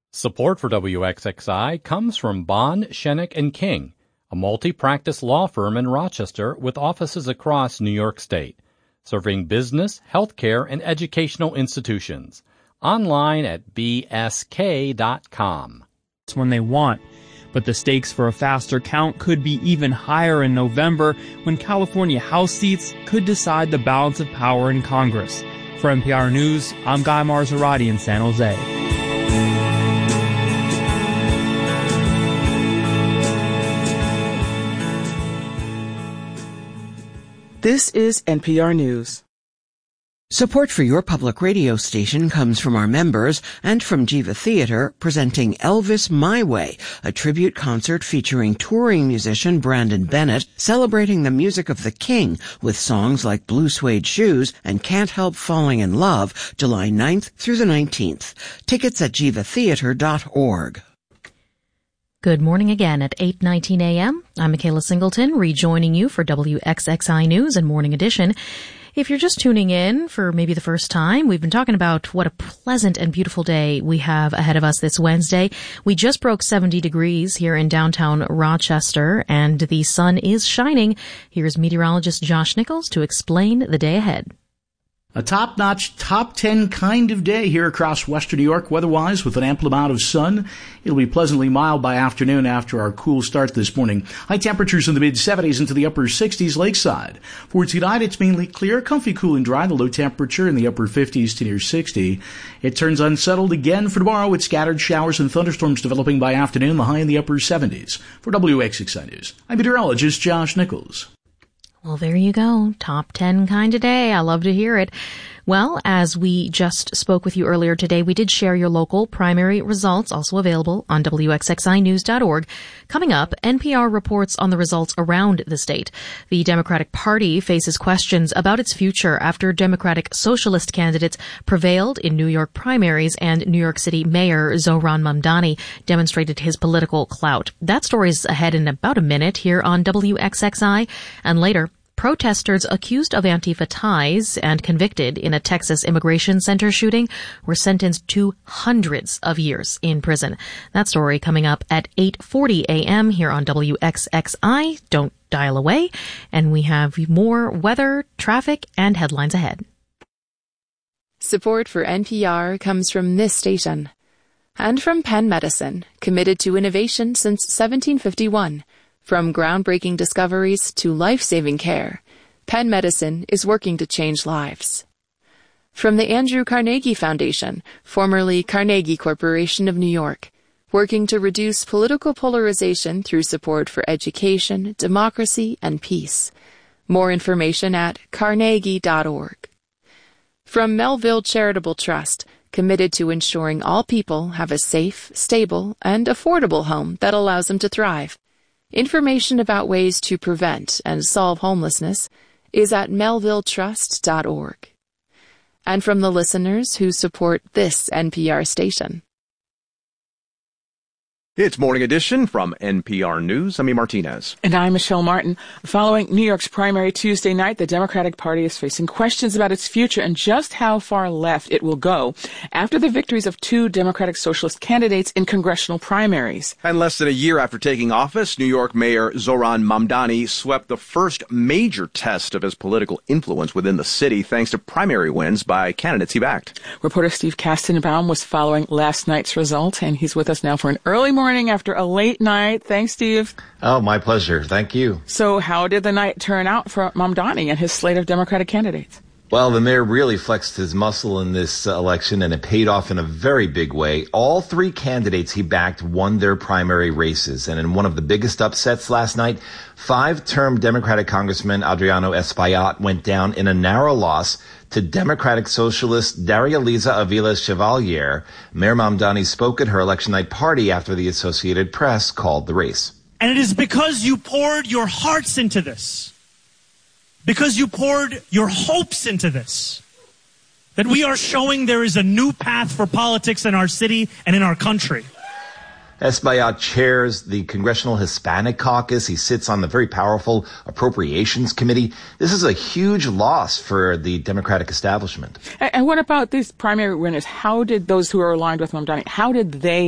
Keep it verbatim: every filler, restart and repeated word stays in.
Support for W X X I comes from Bond, Shenick and King, a multi-practice law firm in Rochester with offices across New York State, serving business, healthcare, and educational institutions. Online at b s k dot com. It's when they want. But the stakes for a faster count could be even higher in November, when California House seats could decide the balance of power in Congress. For N P R News, I'm Guy Marzorati in San Jose. This is N P R News. Support for your public radio station comes from our members and from Jiva Theater, presenting Elvis My Way, a tribute concert featuring touring musician Brandon Bennett, celebrating the music of the King with songs like Blue Suede Shoes and Can't Help Falling in Love, July ninth through the nineteenth. Tickets at jiva theater dot org. Good morning again at eight nineteen a.m. I'm Michaela Singleton, rejoining you for W X X I News and Morning Edition. If you're just tuning in for maybe the first time, we've been talking about what a pleasant and beautiful day we have ahead of us this Wednesday. We just broke seventy degrees here in downtown Rochester, and the sun is shining. Here's meteorologist Josh Nichols to explain the day ahead. A top-notch, top ten kind of day here across western New York, weather-wise, with an ample amount of sun. It'll be pleasantly mild by afternoon after our cool start this morning. High temperatures in the mid-seventies into the upper sixties lakeside. For tonight, it's mainly clear, comfy, cool, and dry. The low temperature in the upper fifties to near sixty. It turns unsettled again for tomorrow, with scattered showers and thunderstorms developing by afternoon. The high in the upper seventies. For W X X I News, I'm meteorologist Josh Nichols. Well, there you go. Top ten kind of day. I love to hear it. Well, as we just spoke with you earlier today, we did share your local primary results, also available on W X X I news dot org. Coming up, N P R reports on the results around the state. The Democratic Party faces questions about its future after Democratic Socialist candidates prevailed in New York primaries, and New York City Mayor Zohran Mamdani demonstrated his political clout. That story's ahead in about a minute here on W X X I, and later, protesters accused of Antifa ties and convicted in a Texas immigration center shooting were sentenced to hundreds of years in prison. That story coming up at eight forty a.m. here on W X X I. Don't dial away. And we have more weather, traffic, and headlines ahead. Support for N P R comes from this station and from Penn Medicine, committed to innovation since seventeen fifty-one. From groundbreaking discoveries to life-saving care, Penn Medicine is working to change lives. From the Andrew Carnegie Foundation, formerly Carnegie Corporation of New York, working to reduce political polarization through support for education, democracy, and peace. More information at carnegie dot org. From Melville Charitable Trust, committed to ensuring all people have a safe, stable, and affordable home that allows them to thrive. Information about ways to prevent and solve homelessness is at melville trust dot org. And from the listeners who support this N P R station. It's Morning Edition from N P R News. I'm E. Martinez. And I'm Michelle Martin. Following New York's primary Tuesday night, the Democratic Party is facing questions about its future and just how far left it will go after the victories of two Democratic Socialist candidates in congressional primaries. And less than a year after taking office, New York Mayor Zohran Mamdani swept the first major test of his political influence within the city thanks to primary wins by candidates he backed. Reporter Steve Kastenbaum was following last night's result, and he's with us now for an early morning after a late night. Thanks, Steve. Oh, my pleasure. Thank you. So how did the night turn out for Mamdani and his slate of Democratic candidates? Well, the mayor really flexed his muscle in this uh, election, and it paid off in a very big way. All three candidates he backed won their primary races. And in one of the biggest upsets last night, five-term Democratic Congressman Adriano Espaillat went down in a narrow loss to Democratic Socialist Daria Liza Avila Chevalier. Mayor Mamdani spoke at her election night party after the Associated Press called the race. And it is because you poured your hearts into this, because you poured your hopes into this, that we are showing there is a new path for politics in our city and in our country. Espaillat chairs the Congressional Hispanic Caucus. He sits on the very powerful Appropriations Committee. This is a huge loss for the Democratic establishment. And what about these primary winners? How did those who are aligned with Mamdani, how did they